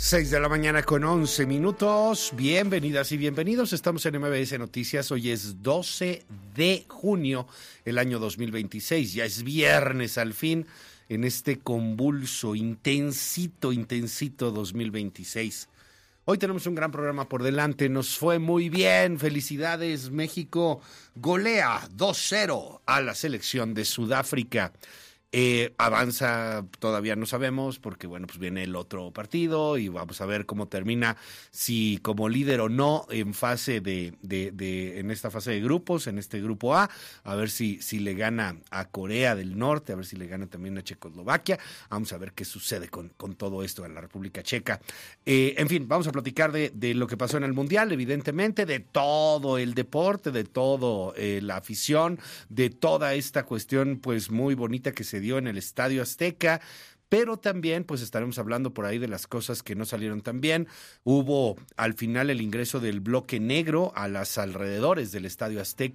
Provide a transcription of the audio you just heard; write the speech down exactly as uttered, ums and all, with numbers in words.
Seis de la mañana con once minutos. Bienvenidas y bienvenidos. Estamos en M B S Noticias. Hoy es doce de junio, el año dos mil veintiséis. Ya es viernes al fin en este convulso, intensito, intensito dos mil veintiséis. Hoy tenemos un gran programa por delante. Nos fue muy bien. Felicidades. México golea dos cero a la selección de Sudáfrica. Eh, avanza, todavía no sabemos, porque bueno, pues viene el otro partido y vamos a ver cómo termina, si como líder o no en fase de, de, de en esta fase de grupos, en este grupo A, a ver si, si le gana a Corea del Norte, a ver si le gana también a Checoslovaquia. Vamos a ver qué sucede con, con todo esto en la República Checa. Eh, en fin, vamos a platicar de, de lo que pasó en el Mundial, evidentemente, de todo el deporte, de todo eh, la afición, de toda esta cuestión pues muy bonita que se dio en el Estadio Azteca, pero también pues estaremos hablando por ahí de las cosas que no salieron tan bien. Hubo al final el ingreso del bloque negro a los alrededores del Estadio Azteca.